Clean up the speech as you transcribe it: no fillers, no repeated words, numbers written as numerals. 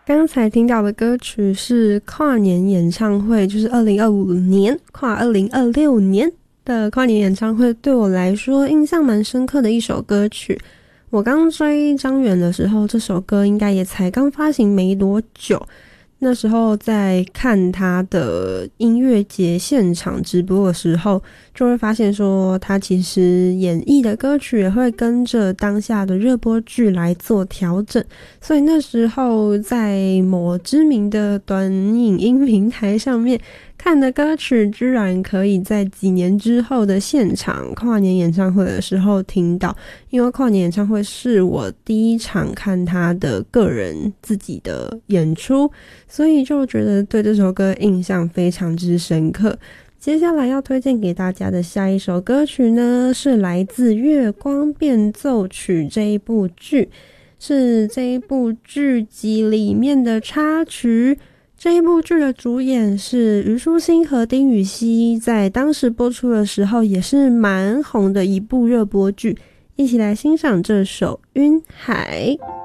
刚才听到的歌曲是跨年演唱会，就是2025年跨2026年的跨年演唱会，对我来说印象蛮深刻的一首歌曲。我刚追张远的时候，这首歌应该也才刚发行没多久。那时候在看他的音乐节现场直播的时候，就会发现说他其实演绎的歌曲也会跟着当下的热播剧来做调整，所以那时候在某知名的短影音平台上面看的歌曲，居然可以在几年之后的现场跨年演唱会的时候听到。因为跨年演唱会是我第一场看他的个人自己的演出，所以就觉得对这首歌印象非常之深刻。接下来要推荐给大家的下一首歌曲呢，是来自《月光变奏曲》这一部剧，是这一部剧集里面的插曲。这一部剧的主演是虞书欣和丁禹兮，在当时播出的时候也是蛮红的一部热播剧。一起来欣赏这首《晕海》。